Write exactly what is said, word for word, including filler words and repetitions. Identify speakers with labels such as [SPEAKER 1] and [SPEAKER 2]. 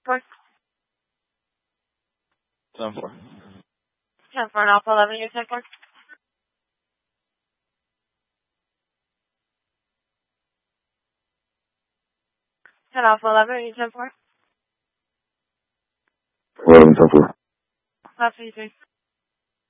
[SPEAKER 1] Four.
[SPEAKER 2] Seven four.
[SPEAKER 1] Ten four and Alpha eleven, you ten four. Ten Alpha eleven, you ten four.
[SPEAKER 3] eleven ten four.
[SPEAKER 1] Last three three.